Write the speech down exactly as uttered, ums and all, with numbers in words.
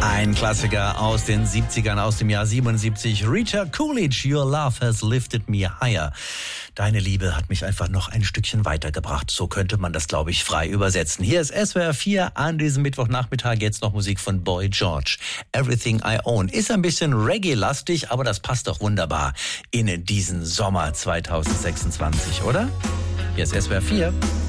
Ein Klassiker aus den siebzigern, aus dem Jahr siebenundsiebzig. Rita Coolidge, Your Love Has Lifted Me Higher. Deine Liebe hat mich einfach noch ein Stückchen weitergebracht. So könnte man das, glaube ich, frei übersetzen. Hier ist S W R vier an diesem Mittwochnachmittag. Jetzt noch Musik von Boy George. Everything I Own. Ist ein bisschen Reggae-lastig, aber das passt doch wunderbar in diesen Sommer zweitausendsechsundzwanzig, oder? Hier ist S W R vier.